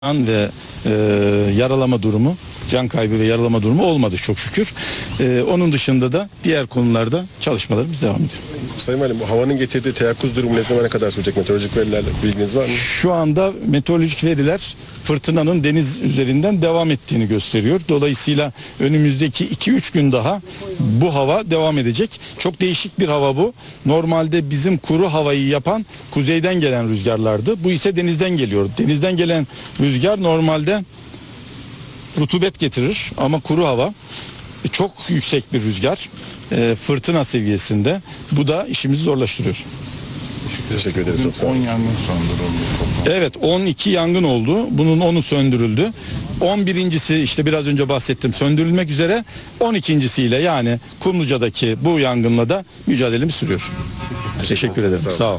Can ve yaralama durumu, can kaybı ve yaralama durumu olmadı çok şükür. Onun dışında da diğer konularda çalışmalarımız devam ediyor. Sayın Valim, bu havanın getirdiği teyakkuz durumu ne zamana kadar sürecek? Meteorolojik verilerle bilginiz var mı? Şu anda meteorolojik veriler fırtınanın deniz üzerinden devam ettiğini gösteriyor. Dolayısıyla önümüzdeki 2-3 gün daha bu hava devam edecek. Çok değişik bir hava bu. Normalde bizim kuru havayı yapan kuzeyden gelen rüzgarlardı. Bu ise denizden geliyor. Denizden gelen rüzgar normalde rutubet getirir ama kuru hava çok yüksek bir rüzgar, fırtına seviyesinde. Bu da işimizi zorlaştırıyor. Teşekkür ederim. Çok sağ olun. 10 yangın söndürüldü. Evet, 12 yangın oldu. Bunun 10'u söndürüldü. 11.'si işte biraz önce bahsettim söndürülmek üzere. 12.siyle yani Kumluca'daki bu yangınla da mücadelemiz sürüyor. Teşekkür ederim. Sağ ol.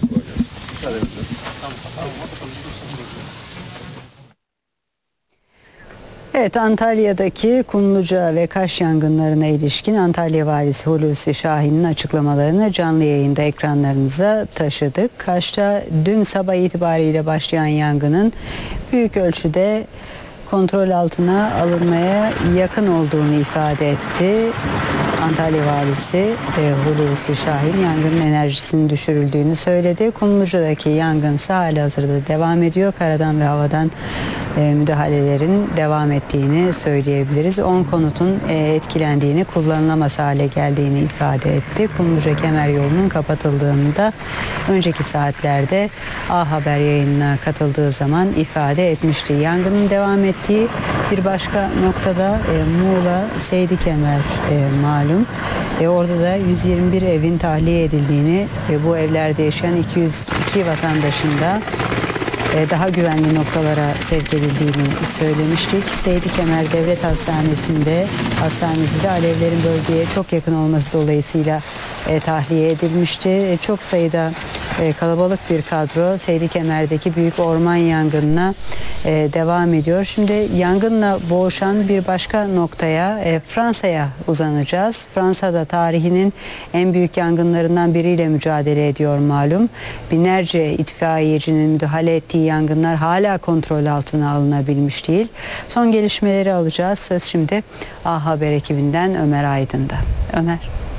Evet, Antalya'daki Kumluca ve Kaş yangınlarına ilişkin Antalya Valisi Hulusi Şahin'in açıklamalarını canlı yayında ekranlarınıza taşıdık. Kaş'ta dün sabah itibariyle başlayan yangının büyük ölçüde kontrol altına alınmaya yakın olduğunu ifade etti. Antalya Valisi Hulusi Şahin yangının enerjisinin düşürüldüğünü söyledi. Kumluca'daki yangın ise halihazırda devam ediyor. Karadan ve havadan müdahalelerin devam ettiğini söyleyebiliriz. 10 konutun etkilendiğini, kullanılamaz hale geldiğini ifade etti. Kumluca Kemer yolunun kapatıldığını da önceki saatlerde A Haber yayınına katıldığı zaman ifade etmişti. Yangının devam ettiği bir başka noktada Muğla Seydi Kemer malum. Orada da 121 evin tahliye edildiğini, bu evlerde yaşayan 202 vatandaşın da daha güvenli noktalara sevk edildiğini söylemiştik. Seydi Kemer Devlet Hastanesi de alevlerin bölgeye çok yakın olması dolayısıyla tahliye edilmişti. Çok sayıda kalabalık bir kadro Seydi Kemer'deki büyük orman yangınına devam ediyor. Şimdi yangınla boğuşan bir başka noktaya, Fransa'ya uzanacağız. Fransa'da tarihinin en büyük yangınlarından biriyle mücadele ediyor malum. Binlerce itfaiyecinin müdahale ettiği yangınlar hala kontrol altına alınabilmiş değil. Son gelişmeleri alacağız. Söz şimdi A Haber ekibinden Ömer Aydın'da. Ömer.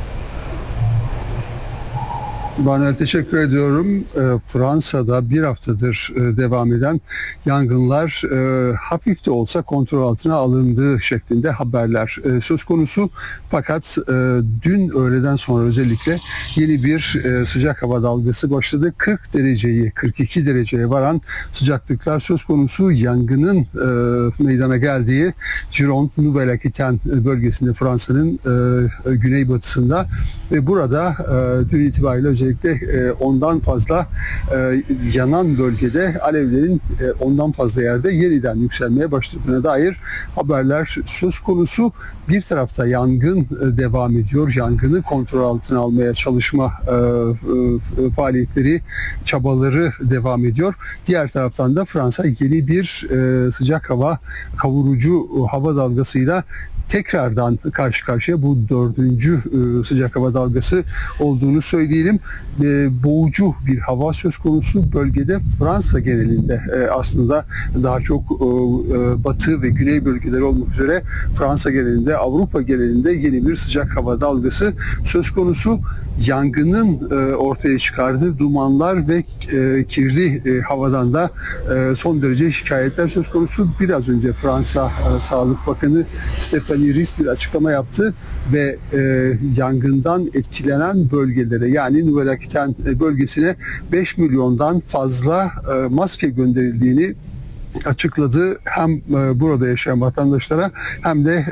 Ben teşekkür ediyorum. Fransa'da bir haftadır devam eden yangınlar hafif de olsa kontrol altına alındığı şeklinde haberler söz konusu. Fakat dün öğleden sonra özellikle yeni bir sıcak hava dalgası başladı. 40 dereceyi 42 dereceye varan sıcaklıklar söz konusu. Yangının meydana geldiği Gironde Nouvelle-Aquitaine bölgesinde, Fransa'nın güneybatısında ve burada dün itibariyle özellikle ondan fazla yanan bölgede alevlerin ondan fazla yerde yeniden yükselmeye başladığına dair haberler söz konusu. Bir tarafta yangın devam ediyor. Yangını kontrol altına almaya çalışma faaliyetleri, çabaları devam ediyor. Diğer taraftan da Fransa yeni bir sıcak hava, kavurucu hava dalgasıyla tekrardan karşı karşıya, bu 4. sıcak hava dalgası olduğunu söyleyelim. Boğucu bir hava söz konusu bölgede. Fransa genelinde aslında daha çok batı ve güney bölgeleri olmak üzere Fransa genelinde, Avrupa genelinde yeni bir sıcak hava dalgası söz konusu. Yangının ortaya çıkardığı dumanlar ve kirli havadan da son derece şikayetler söz konusu. Biraz önce Fransa Sağlık Bakanı Stéphanie Risse bir açıklama yaptı ve yangından etkilenen bölgelere, yani Nouvelle-Aquitaine bölgesine 5 milyondan fazla maske gönderildiğini açıkladı. Hem burada yaşayan vatandaşlara hem de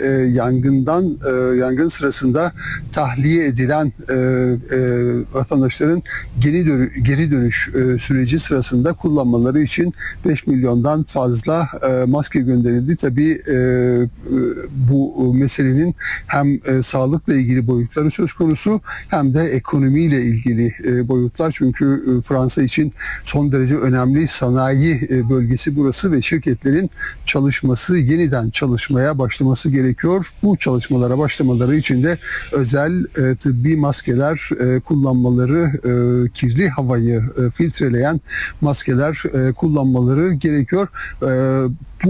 yangın sırasında tahliye edilen vatandaşların geri dönüş süreci sırasında kullanmaları için 5 milyondan fazla maske gönderildi. Tabii bu meselenin hem sağlıkla ilgili boyutları söz konusu hem de ekonomiyle ilgili boyutlar. Çünkü Fransa için son derece önemli sanayi bölgesi burası yapılması ve şirketlerin yeniden çalışmaya başlaması gerekiyor. Bu çalışmalara başlamaları için de özel tıbbi maskeler kullanmaları, kirli havayı filtreleyen maskeler kullanmaları gerekiyor.